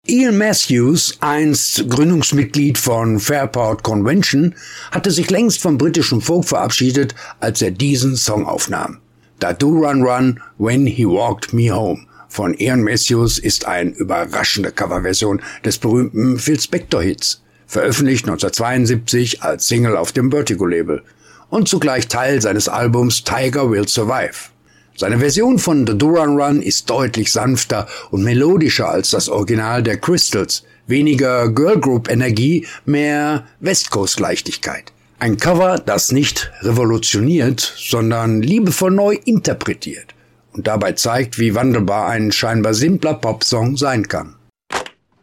Ian Matthews, einst Gründungsmitglied von Fairport Convention, hatte sich längst vom britischen Folk verabschiedet, als er diesen Song aufnahm. Da Do Run Run When He Walked Me Home von Ian Matthews ist eine überraschende Coverversion des berühmten Phil Spector-Hits, veröffentlicht 1972 als Single auf dem Vertigo-Label und zugleich Teil seines Albums Tiger Will Survive. Seine Version von The Do Run Run ist deutlich sanfter und melodischer als das Original der Crystals. Weniger Girlgroup-Energie, mehr West Coast-Leichtigkeit. Ein Cover, das nicht revolutioniert, sondern liebevoll neu interpretiert und dabei zeigt, wie wandelbar ein scheinbar simpler Popsong sein kann.